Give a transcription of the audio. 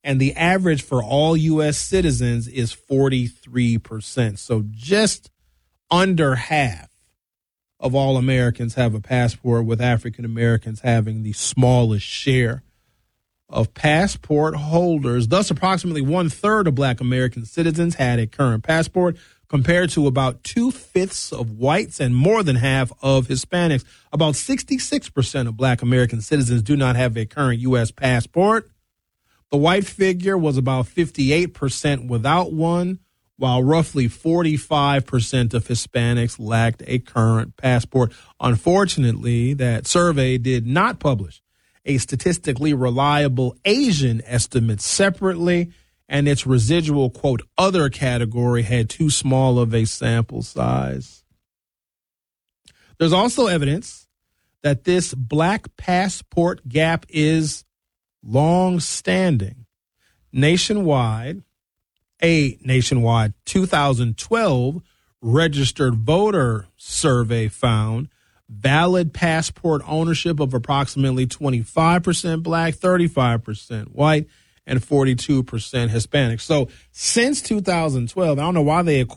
and the average for all U.S. citizens is 43%. So just under half of all Americans have a passport, with African Americans having the smallest share of passport holders. Thus, approximately 1/3 of Black American citizens had a current passport, compared to about 2/5 of whites and more than half of Hispanics. About 66% of Black American citizens do not have a current U.S. passport. The white figure was about 58% without one, while roughly 45% of Hispanics lacked a current passport. Unfortunately, that survey did not publish a statistically reliable Asian estimate separately, and its residual, quote, other category had too small of a sample size. There's also evidence that this Black passport gap is long-standing. A nationwide 2012 registered voter survey found valid passport ownership of approximately 25% Black, 35% white, and 42% Hispanic. So since 2012, I don't know why they